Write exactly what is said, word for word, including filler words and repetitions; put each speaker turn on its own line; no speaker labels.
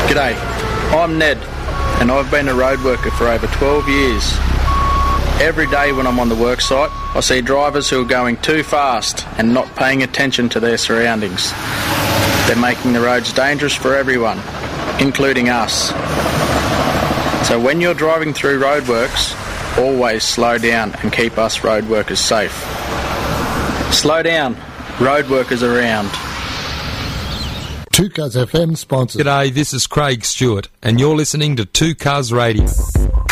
G'day, I'm Ned, and I've been a road worker for over twelve years. Every day when I'm on the work site, I see drivers who are going too fast and not paying attention to their surroundings. They're making the roads dangerous for everyone, including us. So when you're driving through roadworks, always slow down and keep us road workers safe. Slow down, road workers around.
two Cars F M sponsor.
G'day, this is Craig Stewart, and you're listening to two Cars Radio.